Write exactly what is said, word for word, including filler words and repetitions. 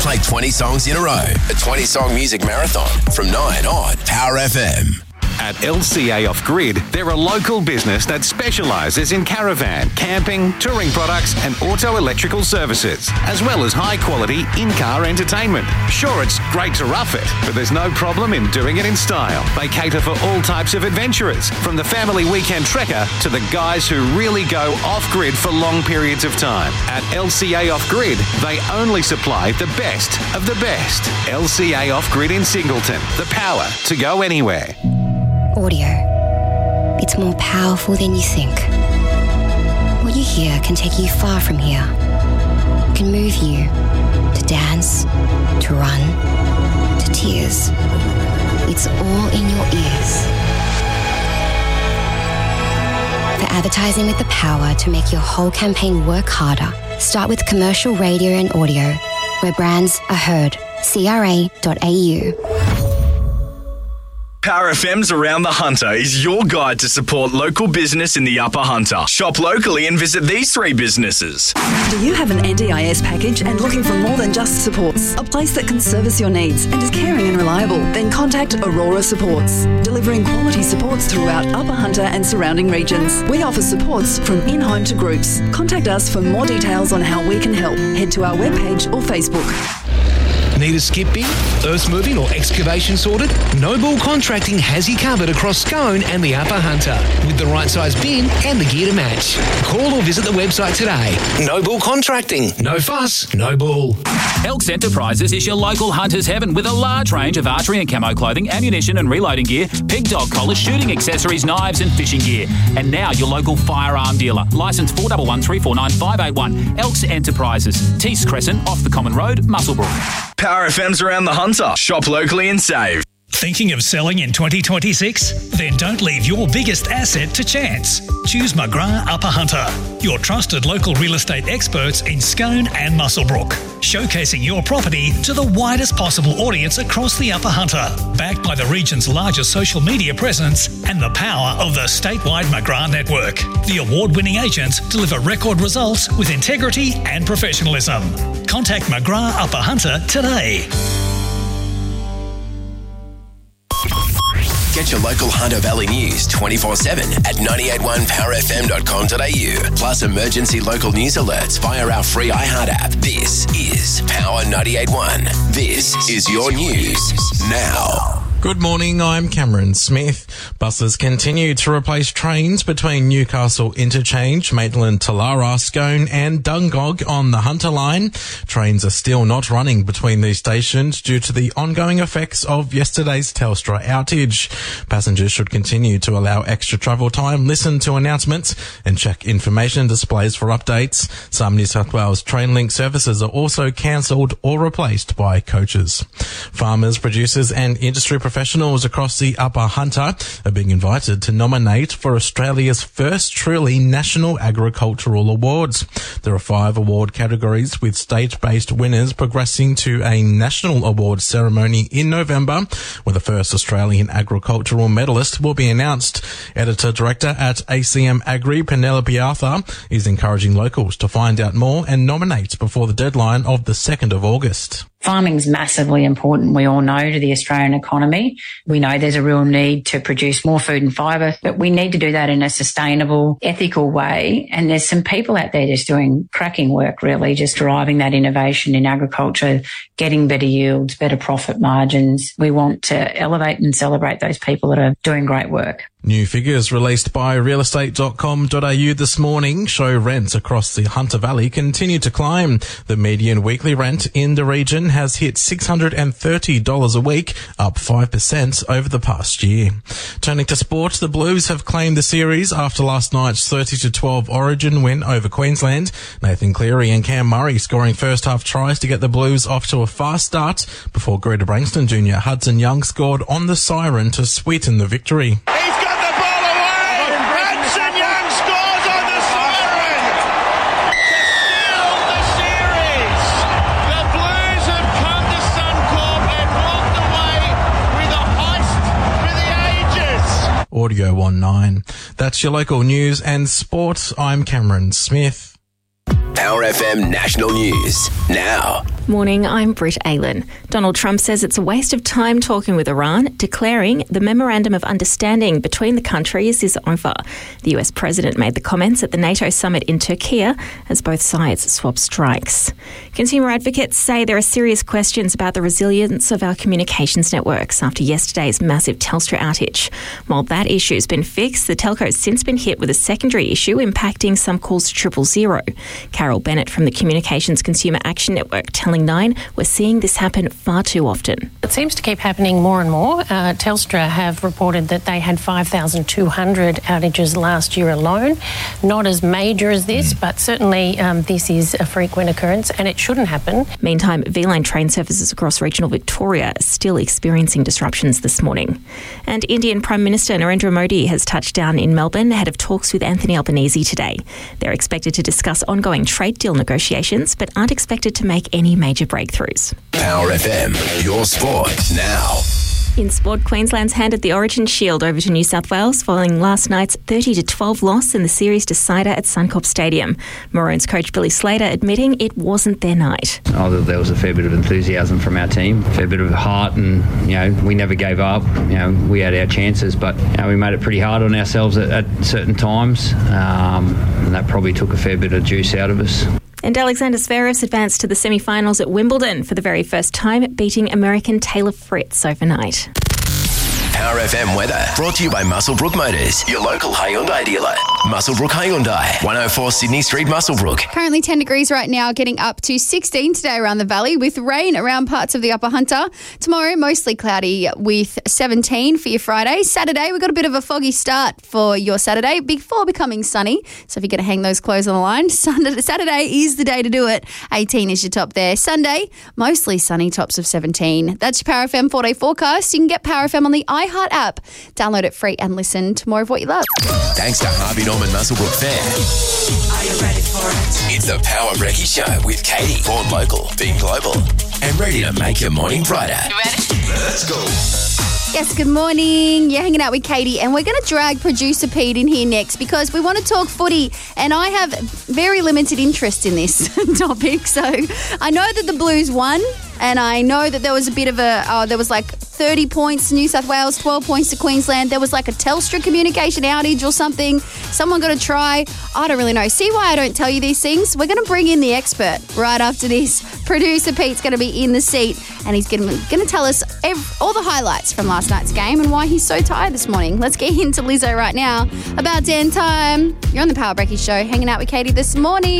Play twenty songs in a row. A twenty-song music marathon from nine on Power F M. At L C A Off Grid, they're a local business that specialises in caravan, camping, touring products and auto electrical services, as well as high-quality in-car entertainment. Sure, it's great to rough it, but there's no problem in doing it in style. They cater for all types of adventurers, from the family weekend trekker to the guys who really go off-grid for long periods of time. At L C A Off Grid, they only supply the best of the best. L C A Off Grid in Singleton, the power to go anywhere. Audio. It's more powerful than you think. What you hear can take you far from here. It can move you to dance, to run, to tears. It's all in your ears. For advertising with the power to make your whole campaign work harder, start with commercial radio and audio, where brands are heard. C R A dot A U. Power F M's Around the Hunter is your guide to support local business in the Upper Hunter. Shop locally and visit these three businesses. Do you have an N D I S package and looking for more than just supports? A place that can service your needs and is caring and reliable? Then contact Aurora Supports, delivering quality supports throughout Upper Hunter and surrounding regions. We offer supports from in-home to groups. Contact us for more details on how we can help. Head to our webpage or Facebook. Need a skip bin, earth moving or excavation sorted? Noble Contracting has you covered across Scone and the Upper Hunter with the right size bin and the gear to match. Call or visit the website today. Noble Contracting. No fuss, no bull. Elks Enterprises is your local hunter's heaven with a large range of archery and camo clothing, ammunition and reloading gear, pig dog collars, shooting accessories, knives and fishing gear. And now your local firearm dealer. Licence four one one three four nine five eight one. Elks Enterprises. Tees Crescent off the Common Road, Muswellbrook. Power F M's Around the Hunter. Shop locally and save. Thinking of selling in twenty twenty-six? Then don't leave your biggest asset to chance. Choose McGrath Upper Hunter, your trusted local real estate experts in Scone and Muswellbrook, showcasing your property to the widest possible audience across the Upper Hunter, backed by the region's largest social media presence and the power of the statewide McGrath network. The award-winning agents deliver record results with integrity and professionalism. Contact McGrath Upper Hunter today. Get your local Hunter Valley news twenty-four seven at nine eight one power f m dot com dot a u. Plus emergency local news alerts via our free iHeart app. This is Power ninety-eight point one. This is your news now. Good morning, I'm Cameron Smith. Buses continue to replace trains between Newcastle Interchange, Maitland Talara, Scone and Dungog on the Hunter Line. Trains are still not running between these stations due to the ongoing effects of yesterday's Telstra outage. Passengers should continue to allow extra travel time, listen to announcements and check information displays for updates. Some New South Wales Trainlink services are also cancelled or replaced by coaches. Farmers, producers and industry professionals across the Upper Hunter are being invited to nominate for Australia's first truly national agricultural awards. There are five award categories with state-based winners progressing to a national award ceremony in November, where the first Australian agricultural medalist will be announced. Editor-Director at A C M Agri, Penelope Arthur, is encouraging locals to find out more and nominate before the deadline of the second of August. Farming's massively important, we all know, to the Australian economy. We know there's a real need to produce more food and fibre, but we need to do that in a sustainable, ethical way. And there's some people out there just doing cracking work, really, just driving that innovation in agriculture, getting better yields, better profit margins. We want to elevate and celebrate those people that are doing great work. New figures released by real estate dot com dot a u this morning show rents across the Hunter Valley continue to climb. The median weekly rent in the region has hit six hundred thirty dollars a week, up five percent over the past year. Turning to sport, the Blues have claimed the series after last night's thirty to twelve Origin win over Queensland. Nathan Cleary and Cam Murray scoring first half tries to get the Blues off to a fast start before Greta Branxton Junior Hudson Young scored on the siren to sweeten the victory. Audio one nine. That's your local news and sport. I'm Cameron Smith. Power F M National News now. Morning, I'm Britt Aylan. Donald Trump says it's a waste of time talking with Iran, declaring the Memorandum of Understanding between the countries is over. The U S president made the comments at the NATO summit in Turkey as both sides swap strikes. Consumer advocates say there are serious questions about the resilience of our communications networks after yesterday's massive Telstra outage. While that issue's been fixed, the telco's since been hit with a secondary issue impacting some calls to triple zero. Carol Bennett from the Communications Consumer Action Network telling Nine, we're seeing this happen far too often. It seems to keep happening more and more. Uh, Telstra have reported that they had five thousand two hundred outages last year alone. Not as major as this, but certainly um, this is a frequent occurrence and it shouldn't happen. Meantime, V-Line train services across regional Victoria are still experiencing disruptions this morning. And Indian Prime Minister Narendra Modi has touched down in Melbourne ahead of talks with Anthony Albanese today. They're expected to discuss ongoing trade deal negotiations, but aren't expected to make any major breakthroughs. Power F M, your sport now. In sport, Queensland's handed the Origin Shield over to New South Wales following last night's thirty to twelve loss in the series decider at Suncorp Stadium. Maroons coach Billy Slater admitting it wasn't their night. Oh, there was a fair bit of enthusiasm from our team, a fair bit of heart, and you know we never gave up. You know we had our chances, but you know, we made it pretty hard on ourselves at, at certain times, um, and that probably took a fair bit of juice out of us. And Alexander Zverev's advanced to the semi-finals at Wimbledon for the very first time, beating American Taylor Fritz overnight. Power F M weather brought to you by Muswellbrook Motors, your local Hyundai dealer. Muswellbrook Hyundai, one oh four Sydney Street, Muswellbrook. Currently ten degrees right now, getting up to sixteen today around the valley with rain around parts of the Upper Hunter. Tomorrow, mostly cloudy with seventeen for your Friday. Saturday, we've got a bit of a foggy start for your Saturday before becoming sunny. So if you're going to hang those clothes on the line, Sunday, Saturday is the day to do it. eighteen is your top there. Sunday, mostly sunny, tops of seventeen. That's your Power F M four-day forecast. You can get Power F M on the iHeart app. Download it free and listen to more of what you love. Thanks to Harvey Norman Muswellbrook Fair. Are you ready for it? It's the Power Recce Show with Katie, born local, being global, and ready to make your morning brighter. You ready? Let's go. Yes, good morning. You're hanging out with Katie, and we're going to drag producer Pete in here next because we want to talk footy, and I have very limited interest in this topic. So I know that the Blues won, and I know that there was a bit of a, oh, there was like thirty points to New South Wales, twelve points to Queensland. There was like a Telstra communication outage or something. Someone got a try. I don't really know. See why I don't tell you these things? We're going to bring in the expert right after this. Producer Pete's going to be in the seat, and he's going to tell us ev- all the highlights from last night's game and why he's so tired this morning. Let's get into Lizzo right now. About ten time. You're on the Power Breaky Show, hanging out with Katie this morning.